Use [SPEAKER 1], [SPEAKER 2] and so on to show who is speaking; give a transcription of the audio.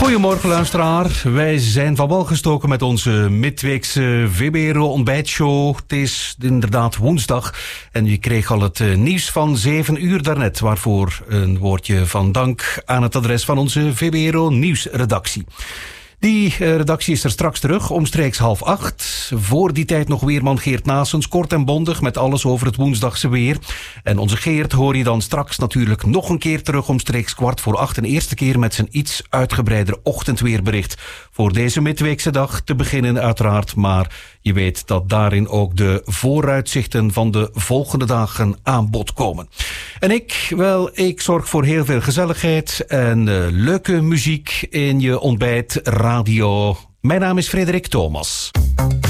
[SPEAKER 1] Goedemorgen luisteraar, wij zijn van wal gestoken met onze midweekse VBRO ontbijtshow. Het is inderdaad woensdag en je kreeg al het nieuws van 7 uur daarnet, waarvoor een woordje van dank aan het adres van onze VBRO nieuwsredactie. Die redactie is er straks terug, omstreeks 7:30. Voor die tijd nog weerman Geert Naessens, kort en bondig met alles over het woensdagse weer. En onze Geert hoor je dan straks natuurlijk nog een keer terug, omstreeks 7:15. Een eerste keer met zijn iets uitgebreider ochtendweerbericht. Voor deze midweekse dag te beginnen uiteraard, maar je weet dat daarin ook de vooruitzichten van de volgende dagen aan bod komen. En ik zorg voor heel veel gezelligheid en leuke muziek in je ontbijt radio. Mijn naam is Frederik Thomas.